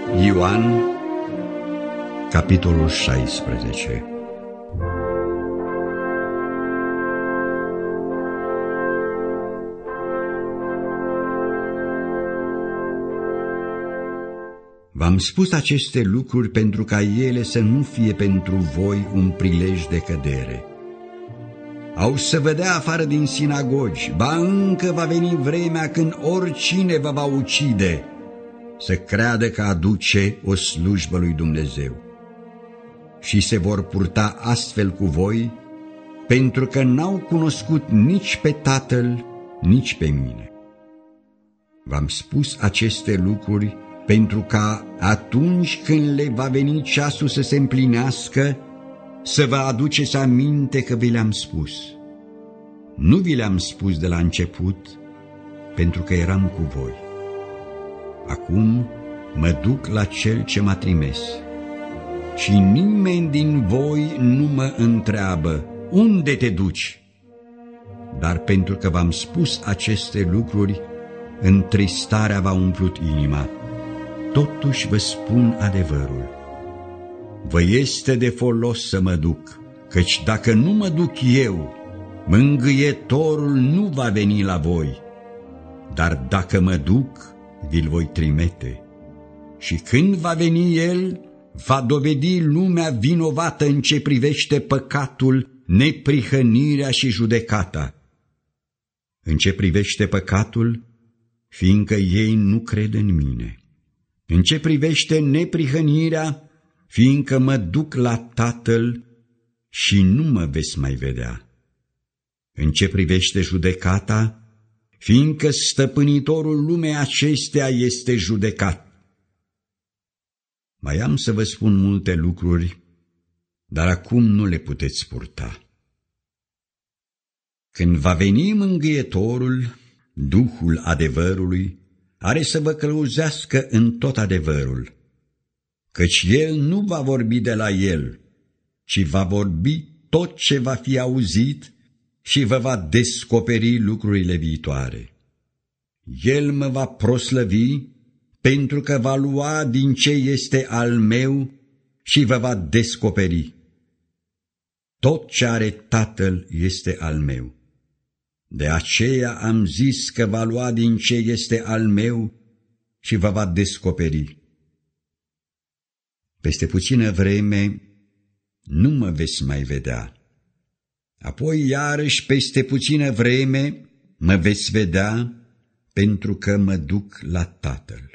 Ioan, capitolul 16. V-am spus aceste lucruri pentru ca ele să nu fie pentru voi un prilej de cădere. Au să vă dea afară din sinagogi, ba încă va veni vremea când oricine vă va ucide, să creadă că aduce o slujbă lui Dumnezeu. Și se vor purta astfel cu voi, pentru că n-au cunoscut nici pe Tatăl, nici pe mine. V-am spus aceste lucruri pentru ca atunci când le va veni ceasul să se împlinească, să vă aduceți aminte că vi le-am spus. Nu vi le-am spus de la început, pentru că eram cu voi. Acum mă duc la Cel ce m-a trimis. Și nimeni din voi nu mă întreabă, unde te duci? Dar pentru că v-am spus aceste lucruri, întristarea v-a umplut inima. Totuși vă spun adevărul. Vă este de folos să mă duc, căci dacă nu mă duc eu, Mângâietorul nu va veni la voi, dar dacă mă duc, vi-l voi trimite. Și când va veni El, va dovedi lumea vinovată în ce privește păcatul, neprihănirea și judecata. În ce privește păcatul, fiindcă ei nu cred în mine. În ce privește neprihănirea, fiindcă mă duc la Tatăl și nu mă veți mai vedea. În ce privește judecata, fiindcă stăpânitorul lumei acesteia este judecat. Mai am să vă spun multe lucruri, dar acum nu le puteți purta. Când va veni Mângâietorul, Duhul adevărului, are să vă călăuzească în tot adevărul, căci El nu va vorbi de la El, ci va vorbi tot ce va fi auzit și vă va descoperi lucrurile viitoare. El mă va proslăvi pentru că va lua din ce este al meu și vă va descoperi. Tot ce are Tatăl este al meu. De aceea am zis că va lua din ce este al meu și vă va descoperi. Peste puțină vreme nu mă veți mai vedea. Apoi iarăși peste puțină vreme mă veți vedea, pentru că mă duc la Tatăl.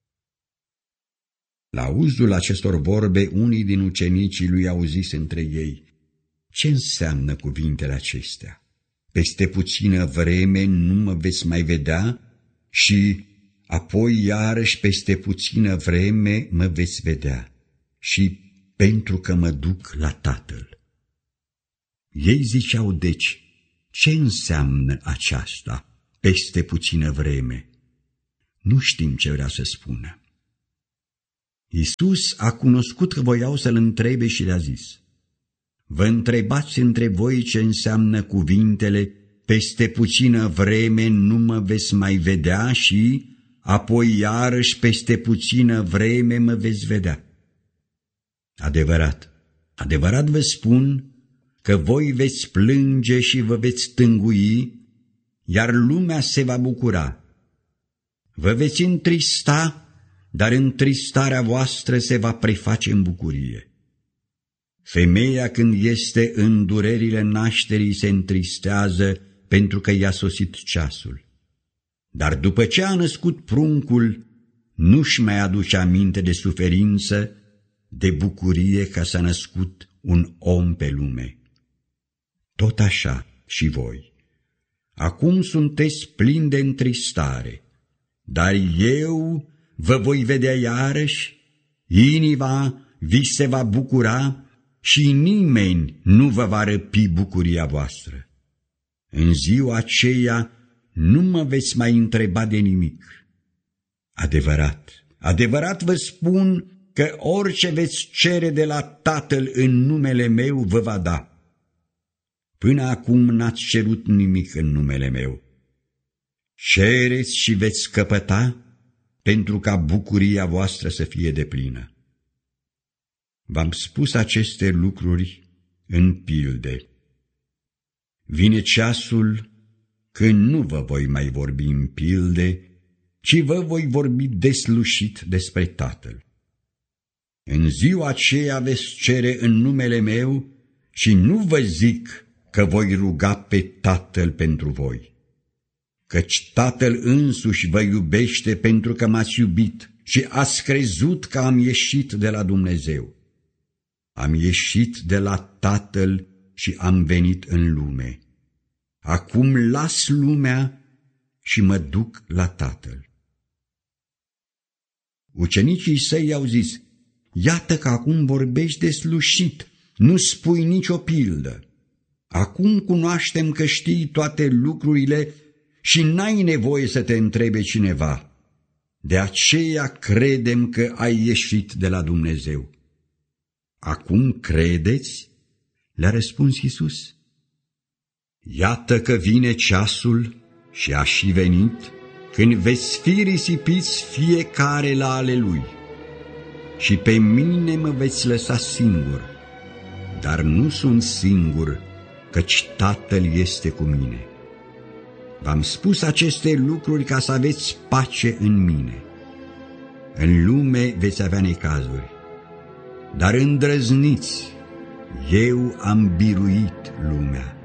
La auzul acestor vorbe, unii din ucenicii lui au zis între ei, ce înseamnă cuvintele acestea? Peste puțină vreme nu mă veți mai vedea și apoi iarăși peste puțină vreme mă veți vedea și pentru că mă duc la Tatăl. Ei ziceau deci, ce înseamnă aceasta, peste puțină vreme? Nu știm ce vrea să spună. Iisus a cunoscut că voiau să-L întrebe și le-a zis, vă întrebați între voi ce înseamnă cuvintele, peste puțină vreme nu mă veți mai vedea și apoi iarăși peste puțină vreme mă veți vedea. Adevărat, adevărat vă spun că voi veți plânge și vă veți tângui, iar lumea se va bucura. Vă veți întrista, dar întristarea voastră se va preface în bucurie. Femeia când este în durerile nașterii se întristează pentru că i-a sosit ceasul. Dar după ce a născut pruncul, nu-și mai aduce aminte de suferință, de bucurie că s-a născut un om pe lume. Tot așa și voi. Acum sunteți plini de întristare, dar eu vă voi vedea iarăși, inima vi se va bucura și nimeni nu vă va răpi bucuria voastră. În ziua aceea nu mă veți mai întreba de nimic. Adevărat, adevărat vă spun că orice veți cere de la Tatăl în numele meu vă va da. Până acum n-ați cerut nimic în numele meu. Cereți și veți căpăta, pentru ca bucuria voastră să fie deplină. V-am spus aceste lucruri în pilde. Vine ceasul când nu vă voi mai vorbi în pilde, ci vă voi vorbi deslușit despre Tatăl. În ziua aceea veți cere în numele meu și nu vă zic că voi ruga pe Tatăl pentru voi, căci Tatăl însuși vă iubește pentru că m-ați iubit și ați crezut că am ieșit de la Dumnezeu. Am ieșit de la Tatăl și am venit în lume. Acum las lumea și mă duc la Tatăl. Ucenicii săi i-au zis: iată că acum vorbești deslușit, nu spui nicio pildă. Acum cunoaștem că știi toate lucrurile și n-ai nevoie să te întrebe cineva. De aceea credem că ai ieșit de la Dumnezeu. Acum credeți? Le-a răspuns Iisus. Iată că vine ceasul și a și venit, când veți fi risipiți fiecare la ale lui. Și pe mine mă veți lăsa singur, dar nu sunt singur, căci Tatăl este cu mine. V-am spus aceste lucruri ca să aveți pace în mine. În lume veți avea necazuri, dar îndrăzniți, eu am biruit lumea.